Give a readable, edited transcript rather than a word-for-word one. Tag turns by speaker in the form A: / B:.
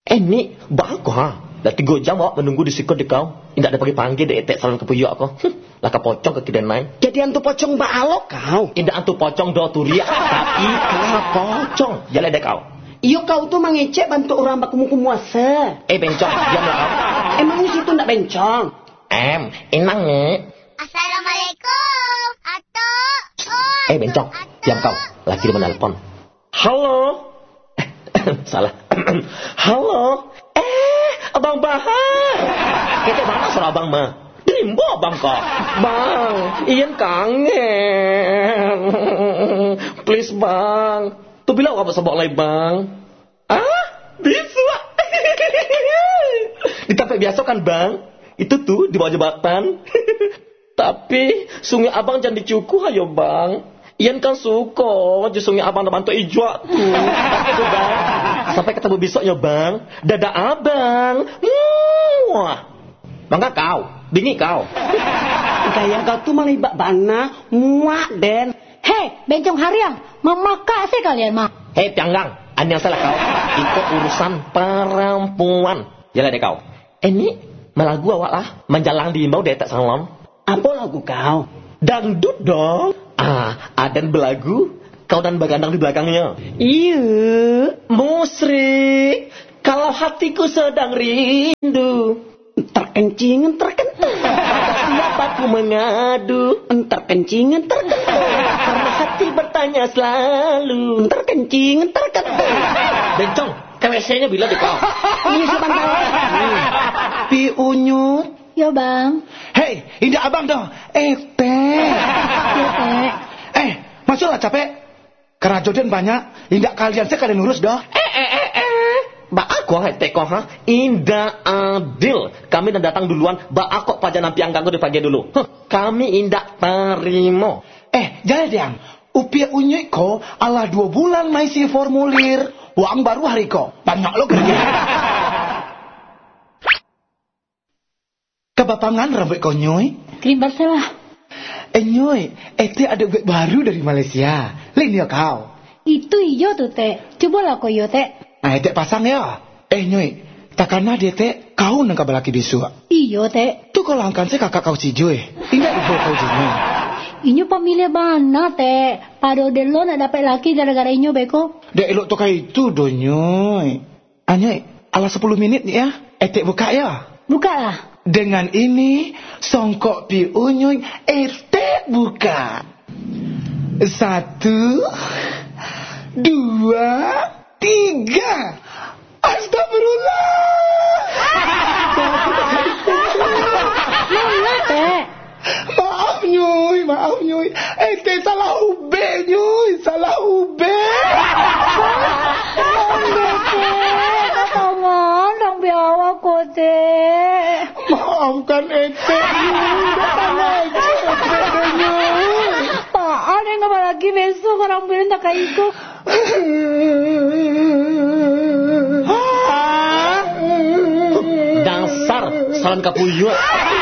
A: Ini bagus ha. Dah 3 jam awak menunggu di situ kau. Indak ada panggil de etek salon kepuyuk aku. Lah ka pocong ke kiden naik.
B: Jadi antu pocong balok kau.
A: Indak antu pocong do turia tapi ka pocong. Jalan dek kau.
B: Iyo kau tuh mengecek bantu orang baku muasa.
A: Bencong, diam lah kau.
B: Emang di situ ndak bencong?
A: Inang ni.
C: Assalamualaikum. Atuk.
A: Bencong, diam kau. Laki dia menelpon. Halo. Salah. Halo. Abang Bahar. Kita mana suara abang mah? Dimbo abang kok. Bang, Ian kangen. Please bang. Tu bila apa sebab lagi bang? Bisa. Ditapek biasa kan bang? Itu tuh di bawah jembatan. Tapi sungai abang jangan dicukuh ayo bang. Ian kan suka di sungai abang ada bantu ijwa tuh. Itu bang. Sampai ketemu besok ya bang. Dadah abang. Wah. Bangga kau. Bingi kau.
B: Gaya kau tuh malibak bana. Muak den.
D: Hei, bencong hariang. Memakak sih kalian mah.
A: Hei pianggang. Yang salah kau. Itu urusan perempuan. Jalan deh kau. Ini melagu awak lah. Menjalang di imbau detek salon.
B: Apa lagu kau?
A: Dangdut dong. Aden belagu. Kau dan bagandang di belakangnya.
B: Iya.
A: Musrik. Kalau hatiku sedang rindu.
B: Terkencingan terkentul.
A: Siapa ku mengadu.
B: Terkencingan terkentul.
A: Karena hati bertanya selalu.
B: Terkencingan terkentul.
A: Bencong, KWC-nya bila di kau.
B: Ini sebentar. Pi Unyut.
D: Ya bang.
E: Hei, indah abang dong. Teh.
D: Ya teh.
E: Masuklah capek. Karena jodoh banyak. Indah kalian sekalian urus dong.
A: Ba aku teko ha. Indah adil. Kami dah datang duluan. Ba aku pajangan pianggang di pagi dulu. Kami indah terima.
E: Jangan diam. Upia unyek ko ala 2 bulan maisi formulir. Uang baru hari ko. Banyak lo kerja. Kebapangan rambut kau nyoy.
D: Krim Barcelah.
E: Nyoy, itu ada duit baru dari Malaysia. Lain ya kau.
D: Itu iyo tuh teh. Coba lah kau iyo teh.
E: Teh pasang ya. Nyoy, takana dia teh kau nang kabalaki bisu.
D: Iyo teh.
E: Tu kau langkan se kakak kau cijoy. Ingat ibu kau cijoy.
D: Inyo pamilya bana teh. Pado delo nak dapat laki gara-gara inyo beko.
E: Dek elok tu kai itu do nyoy. Nyoy, ala 10 menit ni ya. Teh buka ya.
D: Buka lah.
E: Dengan ini songkok pi unyuy buka. 1, 2, 3. Astagfirullah.
D: Mana teh?
E: Maaf nyuy. Teh salah ube nyuy, salah ube.
D: Tangan dong biawa ko teh.
E: Maafkan Ete. Datang lagi Ete nyuy.
D: Apaan yang nggak lagi besok orang bilang tak kayak itu.
A: Dasar salon kapuyuk.